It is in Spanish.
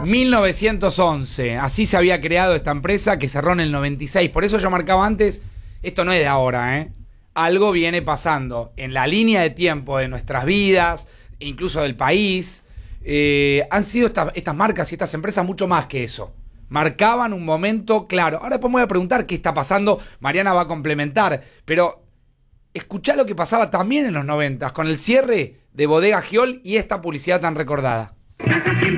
1911, así se había creado esta empresa que cerró en el 96. Por eso yo marcaba antes, esto no es de ahora, ¿eh? Algo viene pasando en la línea de tiempo de nuestras vidas, incluso del país. Han sido estas marcas y estas empresas mucho más que eso. Marcaban un momento claro. Ahora después me voy a preguntar qué está pasando. Mariana va a complementar, pero escuchá lo que pasaba también en los 90 con el cierre de Bodega Giol y esta publicidad tan recordada.